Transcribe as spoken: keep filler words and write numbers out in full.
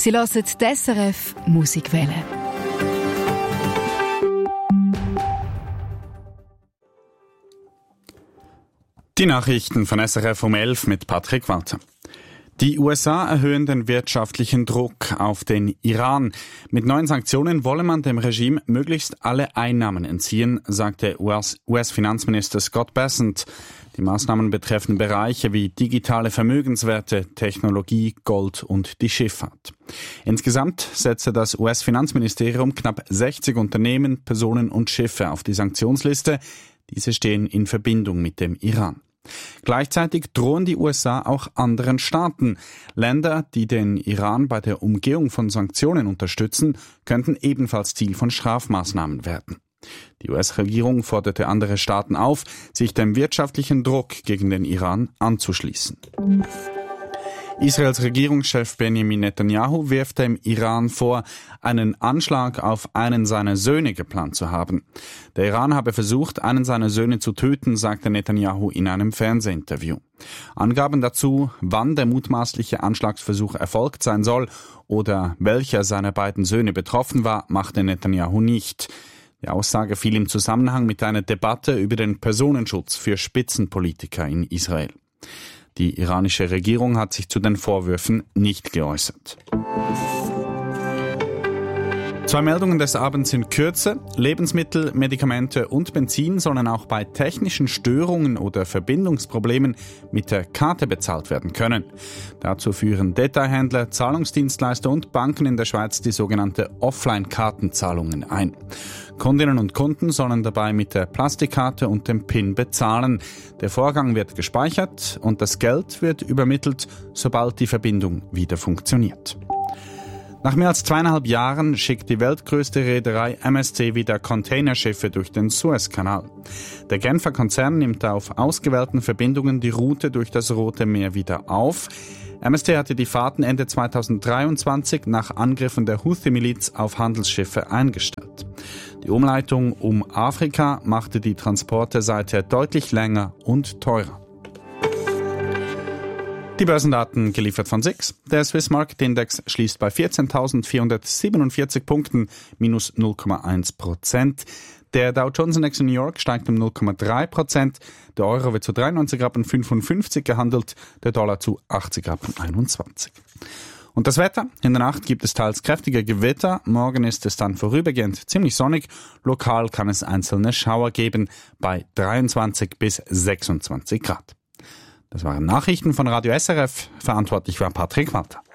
Sie hören die S R F Musikwelle. Die Nachrichten von S R F um elf mit Patrick Walter. Die U S A erhöhen den wirtschaftlichen Druck auf den Iran. Mit neuen Sanktionen wolle man dem Regime möglichst alle Einnahmen entziehen, sagte U S-Finanzminister Scott Bessent. Die Maßnahmen betreffen Bereiche wie digitale Vermögenswerte, Technologie, Gold und die Schifffahrt. Insgesamt setze das U S-Finanzministerium knapp sechzig Unternehmen, Personen und Schiffe auf die Sanktionsliste. Diese stehen in Verbindung mit dem Iran. Gleichzeitig drohen die U S A auch anderen Staaten. Länder, die den Iran bei der Umgehung von Sanktionen unterstützen, könnten ebenfalls Ziel von Strafmaßnahmen werden. Die U S-Regierung forderte andere Staaten auf, sich dem wirtschaftlichen Druck gegen den Iran anzuschließen. Israels Regierungschef Benjamin Netanyahu wirft dem Iran vor, einen Anschlag auf einen seiner Söhne geplant zu haben. Der Iran habe versucht, einen seiner Söhne zu töten, sagte Netanyahu in einem Fernsehinterview. Angaben dazu, wann der mutmaßliche Anschlagsversuch erfolgt sein soll oder welcher seiner beiden Söhne betroffen war, machte Netanyahu nicht. Die Aussage fiel im Zusammenhang mit einer Debatte über den Personenschutz für Spitzenpolitiker in Israel. Die iranische Regierung hat sich zu den Vorwürfen nicht geäußert. Zwei Meldungen des Abends in Kürze. Lebensmittel, Medikamente und Benzin sollen auch bei technischen Störungen oder Verbindungsproblemen mit der Karte bezahlt werden können. Dazu führen Detailhändler, Zahlungsdienstleister und Banken in der Schweiz die sogenannte Offline-Kartenzahlungen ein. Kundinnen und Kunden sollen dabei mit der Plastikkarte und dem PIN bezahlen. Der Vorgang wird gespeichert und das Geld wird übermittelt, sobald die Verbindung wieder funktioniert. Nach mehr als zweieinhalb Jahren schickt die weltgrößte Reederei M S C wieder Containerschiffe durch den Suezkanal. Der Genfer Konzern nimmt auf ausgewählten Verbindungen die Route durch das Rote Meer wieder auf. M S C hatte die Fahrten Ende zweitausenddreiundzwanzig nach Angriffen der Houthi-Miliz auf Handelsschiffe eingestellt. Die Umleitung um Afrika machte die Transporte seither deutlich länger und teurer. Die Börsendaten geliefert von S I X. Der Swiss Market Index schließt bei vierzehntausendvierhundertsiebenundvierzig Punkten, minus null Komma eins Prozent. Der Dow Jones Index in New York steigt um null Komma drei Prozent. Der Euro wird zu dreiundneunzig Rappen fünfundfünfzig gehandelt, der Dollar zu achtzig Rappen einundzwanzig. Und das Wetter? In der Nacht gibt es teils kräftige Gewitter. Morgen ist es dann vorübergehend ziemlich sonnig. Lokal kann es einzelne Schauer geben bei dreiundzwanzig bis sechsundzwanzig Grad. Das waren Nachrichten von Radio S R F. Verantwortlich war Patrick Walter.